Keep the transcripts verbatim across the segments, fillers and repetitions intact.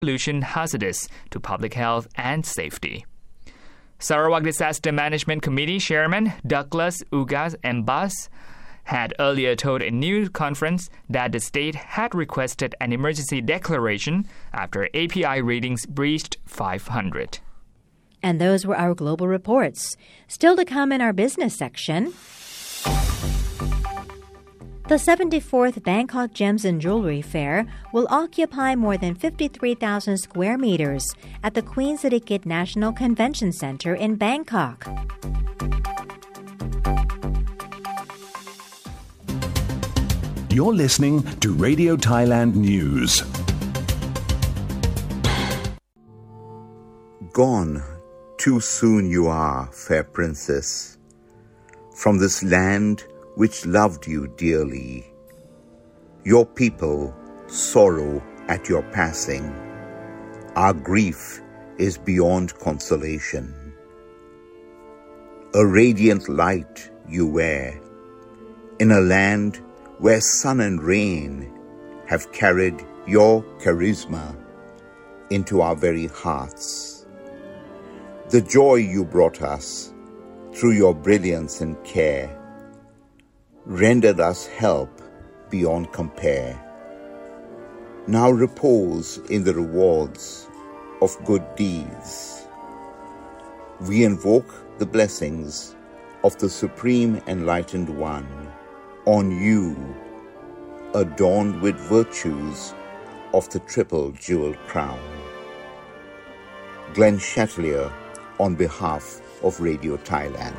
pollution hazardous to public health and safety. Sarawak Disaster Management Committee Chairman Douglas Ugas Mbas had earlier told a news conference that the state had requested an emergency declaration after A P I readings breached five hundred. And those were our global reports. Still to come in our business section. The seventy-fourth Bangkok Gems and Jewelry Fair will occupy more than fifty-three thousand square meters at the Queen Sirikit National Convention Center in Bangkok. You're listening to Radio Thailand News. Gone, too soon you are, fair princess, from this land which loved you dearly. Your people sorrow at your passing. Our grief is beyond consolation. A radiant light you wear in a land where sun and rain have carried your charisma into our very hearts. The joy you brought us through your brilliance and care rendered us help beyond compare. Now repose in the rewards of good deeds. We invoke the blessings of the Supreme Enlightened One on you, adorned with virtues of the triple jeweled crown. Glenn Chatelier on behalf of Radio Thailand.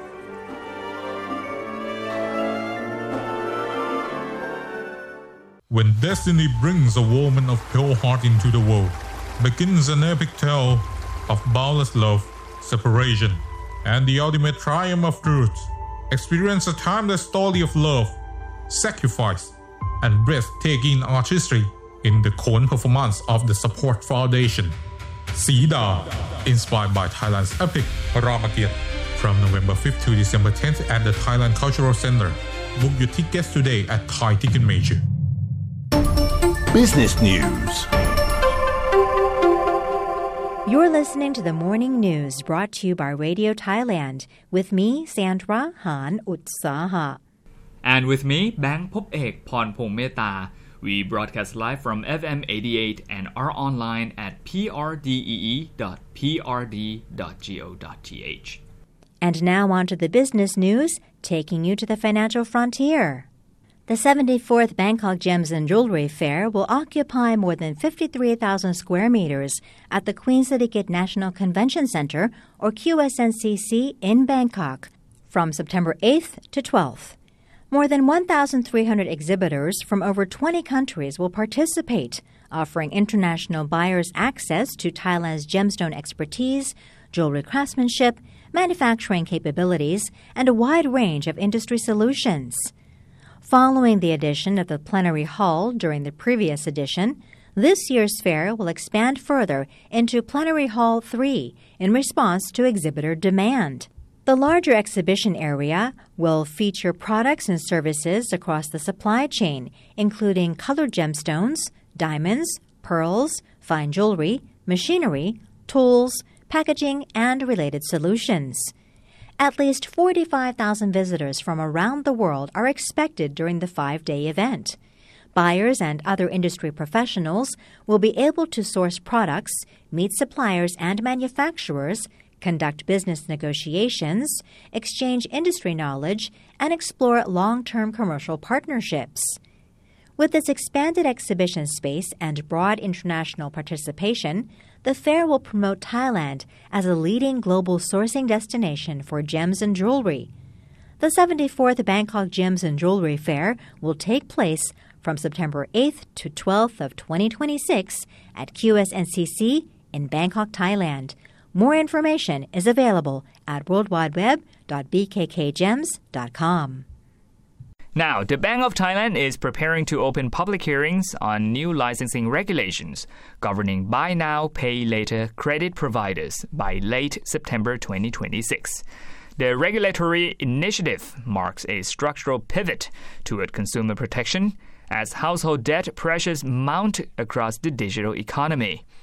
When destiny brings a woman of pure heart into the world, begins an epic tale of boundless love, separation, and the ultimate triumph of truth. Experience a timeless story of love, sacrifice, and breathtaking artistry in the Khon performance of the Support Foundation. Sida, inspired by Thailand's epic Ramakiat, from November fifth to December tenth at the Thailand Cultural Center. Book your tickets today at Thai Ticket Major. Business News. You're listening to the Morning News brought to you by Radio Thailand with me, Sandra Han Utsaha. And with me, Bang Phop-ek Pornpong Meta. We broadcast live from F M eighty-eight and are online at p r d e e dot p r d dot go dot t h. And now on to the business news, taking you to the financial frontier. The seventy-fourth Bangkok Gems and Jewelry Fair will occupy more than fifty-three thousand square meters at the Queen Sirikit National Convention Center, or Q S N C C, in Bangkok from September eighth to twelfth. More than one thousand three hundred exhibitors from over twenty countries will participate, offering international buyers access to Thailand's gemstone expertise, jewelry craftsmanship, manufacturing capabilities, and a wide range of industry solutions. Following the addition of the plenary hall during the previous edition, this year's fair will expand further into Plenary Hall three in response to exhibitor demand. The larger exhibition area will feature products and services across the supply chain, including colored gemstones, diamonds, pearls, fine jewelry, machinery, tools, packaging, and related solutions. At least forty-five thousand visitors from around the world are expected during the five-day event. Buyers and other industry professionals will be able to source products, meet suppliers and manufacturers, conduct business negotiations, exchange industry knowledge, and explore long-term commercial partnerships. With its expanded exhibition space and broad international participation, the fair will promote Thailand as a leading global sourcing destination for gems and jewelry. The seventy-fourth Bangkok Gems and Jewelry Fair will take place from September eighth to twelfth of twenty twenty-six at Q S N C C in Bangkok, Thailand. More information is available at world wide web dot b k k gems dot com. Now, the Bank of Thailand is preparing to open public hearings on new licensing regulations governing buy now, pay later credit providers by late September twenty twenty-six. The regulatory initiative marks a structural pivot toward consumer protection as household debt pressures mount across the digital economy.